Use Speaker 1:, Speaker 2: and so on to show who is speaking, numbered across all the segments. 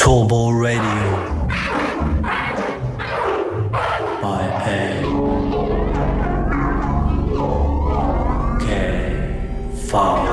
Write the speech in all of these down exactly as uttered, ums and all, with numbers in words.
Speaker 1: Turbo Radio by A K V.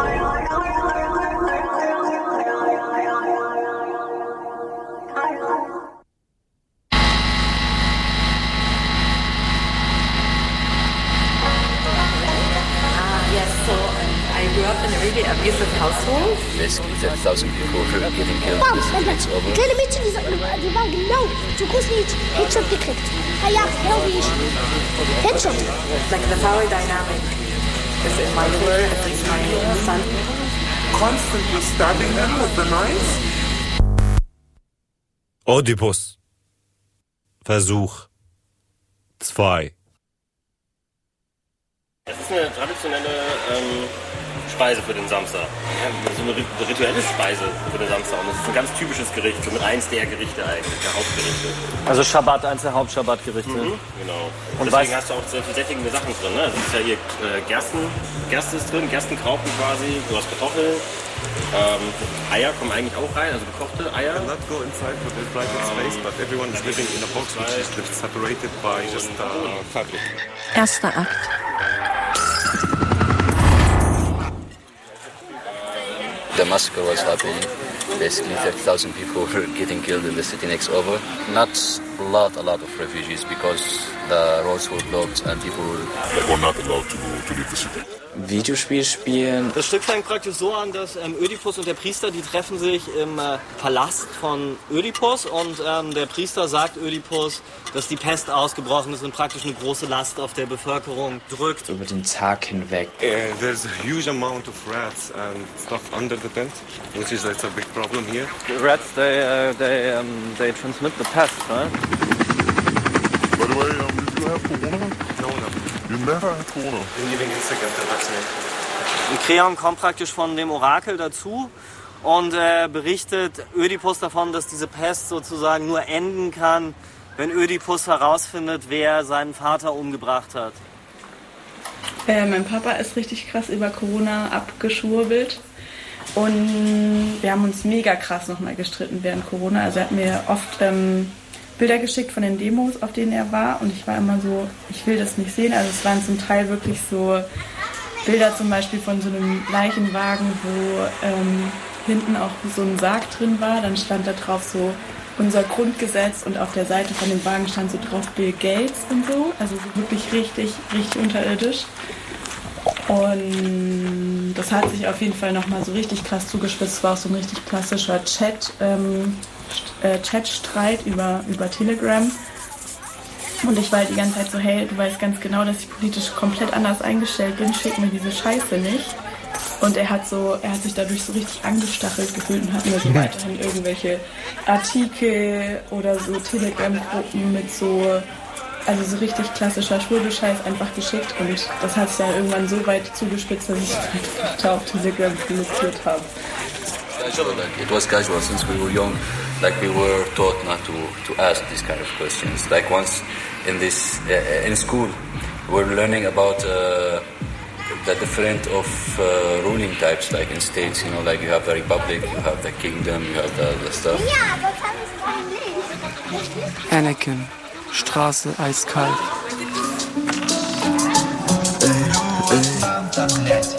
Speaker 2: Really abusive household.
Speaker 3: Basically, ten thousand people who are getting killed.
Speaker 4: Wow,
Speaker 3: This is over.
Speaker 4: kleine Mädchen, die, die waren genau zu Kusnitz Headshot gekriegt. Ah ja, genau wie ich. Headshot.
Speaker 2: Like the power dynamic is in my favor, at least my son.
Speaker 5: Constantly stabbing them with the knives.
Speaker 6: Oedipus. Versuch zwei.
Speaker 7: Es ist eine traditionelle ähm, Speise für den Samstag. Ja, so eine rituelle Speise für den Samstag. Und das ist ein ganz typisches Gericht, so mit eins der Gerichte eigentlich, der Hauptgerichte.
Speaker 8: Also Schabbat, eins der Hauptschabbatgerichte.
Speaker 7: Mhm, genau. Und,
Speaker 8: Und
Speaker 7: deswegen
Speaker 8: was?
Speaker 7: hast du auch sehr viel sättigende Sachen drin. Ne? Das ist ja hier äh, Gersten, Gerste ist drin, Gerstenkraupen quasi, du hast Kartoffeln. Ähm, Eier kommen eigentlich auch rein, also gekochte Eier.
Speaker 5: Not go inside with the private space, but everyone is living in a box which is separated by just uh, fabric.
Speaker 9: Erster Akt.
Speaker 3: The massacre was happening. Basically, thirty thousand people were getting killed in the city next over. Not a lot, a lot of refugees because the roads were blocked and people were not allowed to, to leave the city.
Speaker 8: Videospiel spielen. Das Stück fängt praktisch so an, dass ähm, Ödipus und der Priester, die treffen sich im äh, Palast von Ödipus und ähm, der Priester sagt Ödipus, dass die Pest ausgebrochen ist und praktisch eine große Last auf der Bevölkerung drückt.
Speaker 10: Über den Tag hinweg.
Speaker 5: Uh, there's a huge amount of rats and stuff under the tent, which is that's a big problem here.
Speaker 8: The rats, they, uh, they, um, they transmit the pest, right?
Speaker 11: By the way, um, did you have corona?
Speaker 5: No, no.
Speaker 11: You never had corona?
Speaker 5: You're living in sick after vaccination.
Speaker 8: Und Kreon kommt praktisch von dem Orakel dazu und äh, berichtet Ödipus davon, dass diese Pest sozusagen nur enden kann, wenn Ödipus herausfindet, wer seinen Vater umgebracht hat.
Speaker 12: Äh, mein Papa ist richtig krass über Corona abgeschwurbelt und wir haben uns mega krass nochmal gestritten während Corona. Also er hat mir oft ähm, Bilder geschickt von den Demos, auf denen er war und ich war immer so, ich will das nicht sehen. Also es waren zum Teil wirklich so Bilder zum Beispiel von so einem Leichenwagen, wo ähm, hinten auch so ein Sarg drin war. Dann stand da drauf so unser Grundgesetz und auf der Seite von dem Wagen stand so drauf Bill Gates und so. Also so wirklich richtig, richtig unterirdisch. Und das hat sich auf jeden Fall nochmal so richtig krass zugespitzt. Es war auch so ein richtig klassischer Chat, ähm, äh, Chatstreit über, über Telegram. Und ich war halt die ganze Zeit so, hey, du weißt ganz genau, dass ich politisch komplett anders eingestellt bin, schick mir diese Scheiße nicht. Und er hat so, er hat sich dadurch so richtig angestachelt gefühlt und hat mir so weiterhin irgendwelche Artikel oder so Telegram-Gruppen mit so, also so richtig klassischer Schwurbelscheiß einfach geschickt. Und das hat sich dann irgendwann so weit zugespitzt, dass ich einfach auf Telegram blockiert habe.
Speaker 3: It was casual since we were young. Like we were taught not to, to ask these kind of questions. Like once in this uh, in school, we're learning about uh, the different of uh, ruling types. Like in states, you know, like you have the republic, you have the kingdom, you have the, the stuff.
Speaker 13: Anakin, Straße eiskalt.
Speaker 14: Ey, ey.